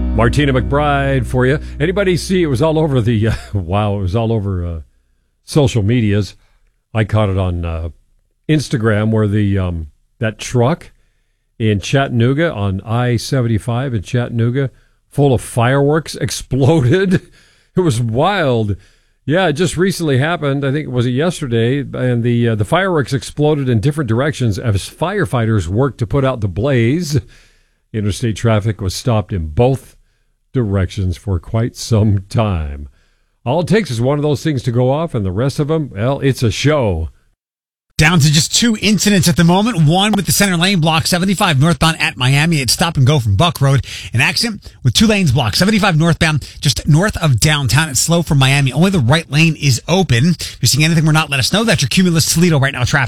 Martina McBride for you. Anybody see it was all over the it was all over social medias. I caught it on Instagram where the that truck in Chattanooga on I-75 in Chattanooga full of fireworks exploded. It was wild. Yeah, it just recently happened. I think it was yesterday, and the fireworks exploded in different directions as firefighters worked to put out the blaze. Interstate traffic was stopped in both directions for quite some time. All it takes is one of those things to go off, and the rest of them, well, it's a show. Down to just two incidents at the moment. One with the center lane blocked, 75 northbound at Miami. It's stop and go from Buck Road. An accident with two lanes blocked, 75 northbound, just north of downtown. It's slow from Miami. Only the right lane is open. If you're seeing anything we're not, let us know. That's your Cumulus Toledo right now traffic.